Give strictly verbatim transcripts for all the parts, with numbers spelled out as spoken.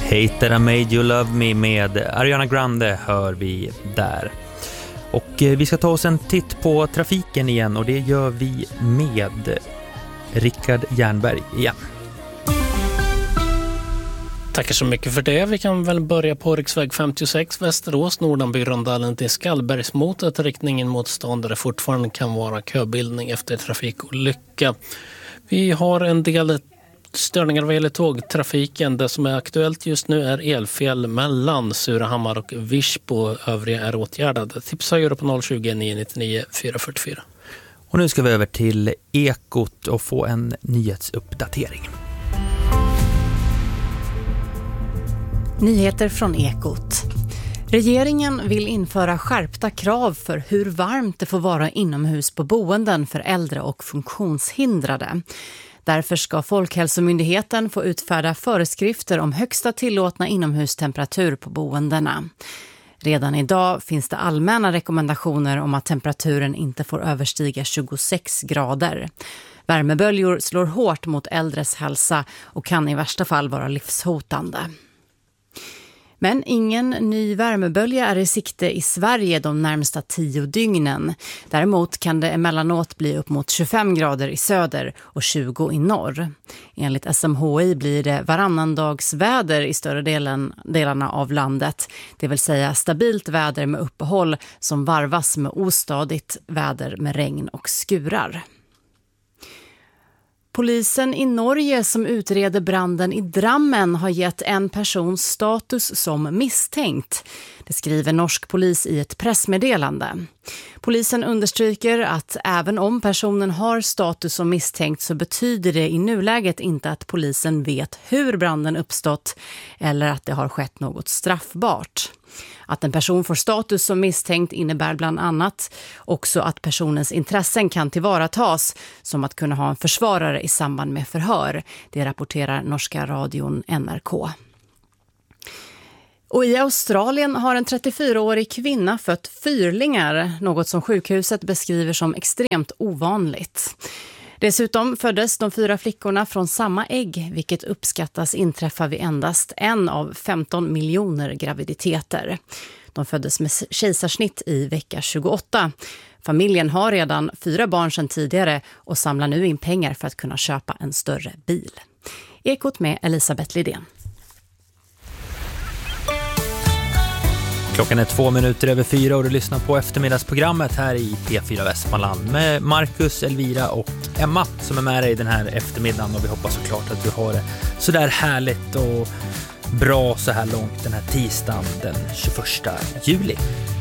Hater I Made You Love Me med Ariana Grande hör vi där. Och vi ska ta oss en titt på trafiken igen och det gör vi med Rickard Jernberg igen. Tackar så mycket för det. Vi kan väl börja på riksväg femtiosex Västerås, Nordanby-rondellen till Skallbergsmotet, riktningen mot stan där det fortfarande kan vara köbildning efter trafikolycka. Vi har en del störningar vad gäller tågtrafiken. Det som är aktuellt just nu är elfel mellan Surahammar och Virsbo. Övriga är åtgärdade. Tipsa gör på noll tjugo nio nittionio fyra fyrtiofyra. Och nu ska vi över till Ekot och få en nyhetsuppdatering. Nyheter från Ekot. Regeringen vill införa skärpta krav för hur varmt det får vara inomhus på boenden för äldre och funktionshindrade. Därför ska Folkhälsomyndigheten få utfärda föreskrifter om högsta tillåtna inomhustemperatur på boendena. Redan idag finns det allmänna rekommendationer om att temperaturen inte får överstiga tjugosex grader. Värmeböljor slår hårt mot äldres hälsa och kan i värsta fall vara livshotande. Men ingen ny värmebölja är i sikte i Sverige de närmsta tio dygnen. Däremot kan det emellanåt bli upp mot tjugofem grader i söder och tjugo i norr. Enligt S M H I blir det varannandagsväder i större delen, delarna av landet. Det vill säga stabilt väder med uppehåll som varvas med ostadigt väder med regn och skurar. Polisen i Norge som utreder branden i Drammen har gett en person status som misstänkt. Det skriver norsk polis i ett pressmeddelande. Polisen understryker att även om personen har status som misstänkt så betyder det i nuläget inte att polisen vet hur branden uppstått eller att det har skett något straffbart. Att en person får status som misstänkt innebär bland annat också att personens intressen kan tillvaratas, som att kunna ha en försvarare i samband med förhör. Det rapporterar norska radion N R K. Och i Australien har en trettiofyraårig kvinna fött fyrlingar, något som sjukhuset beskriver som extremt ovanligt. Dessutom föddes de fyra flickorna från samma ägg, vilket uppskattas inträffa vid endast en av femton miljoner graviditeter. De föddes med kejsarsnitt i vecka tjugoåtta. Familjen har redan fyra barn sedan tidigare och samlar nu in pengar för att kunna köpa en större bil. Ekot med Elisabeth Lidén. Klockan är två minuter över fyra och du lyssnar på eftermiddagsprogrammet här i P fyra Västmanland med Marcus, Elvira och Emma som är med dig den här eftermiddagen, och vi hoppas såklart att du har det så där härligt och bra så här långt den här tisdagen den tjugoförsta juli.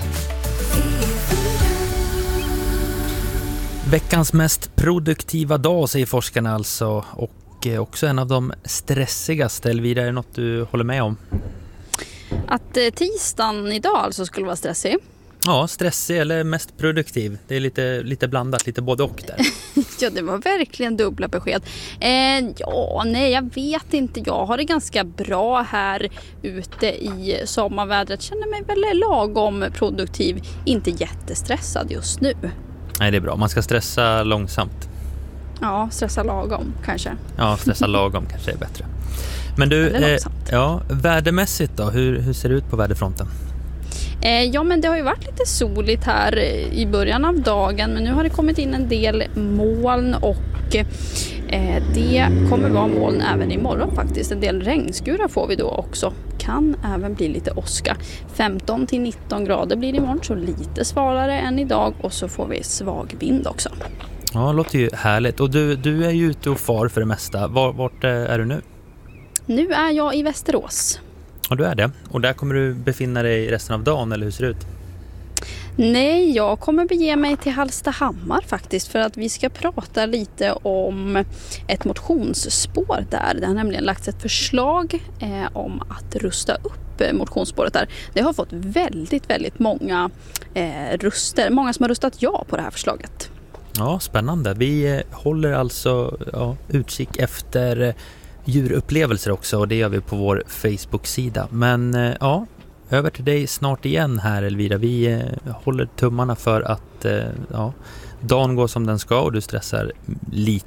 Veckans mest produktiva dag, säger forskarna alltså, och också en av de stressigaste. Elvira, är det något du håller med om? Att eh, tisdagen idag alltså skulle vara stressig. Ja, stressig eller mest produktiv. Det är lite, lite blandat, lite både och där. Ja, det var verkligen dubbla besked. Eh, ja, nej, jag vet inte. Jag har det ganska bra här ute i sommarvädret. Känner mig väl lagom produktiv. Inte jättestressad just nu. Nej, det är bra. Man ska stressa långsamt. Ja, stressa lagom kanske. Ja, stressa lagom kanske är bättre. Men du, eh, ja, vädermässigt då, hur, hur ser det ut på väderfronten? Eh, ja, men det har ju varit lite soligt här i början av dagen, men nu har det kommit in en del moln och eh, det kommer vara moln även imorgon faktiskt. En del regnskurar får vi då också. Kan även bli lite åska. femton till nitton grader blir det imorgon, så lite svalare än idag, och så får vi svag vind också. Ja, det låter ju härligt. Och du, du är ju ute och far för det mesta. Var, vart är du nu? Nu är jag i Västerås. Ja, du är det. Och där kommer du befinna dig resten av dagen, eller hur ser det ut? Nej, jag kommer bege mig till Hallstahammar faktiskt, för att vi ska prata lite om ett motionsspår där. Det har nämligen lagts ett förslag eh, om att rusta upp motionsspåret där. Det har fått väldigt, väldigt många eh, röster. Många som har röstat ja på det här förslaget. Ja, spännande. Vi håller alltså ja, utkik efter djurupplevelser också, och det gör vi på vår Facebook-sida. Men ja, över till dig snart igen här, Elvira. Vi håller tummarna för att ja, dagen går som den ska och du stressar lite.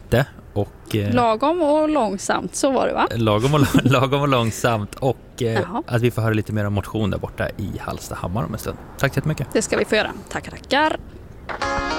Och, eh, lagom och långsamt, så var det va? Lagom och, lagom och långsamt och eh, Jaha. att vi får höra lite mer om motion där borta i Hallstahammar om en stund. Tack så jättemycket. Det ska vi få göra. Tackar, tackar.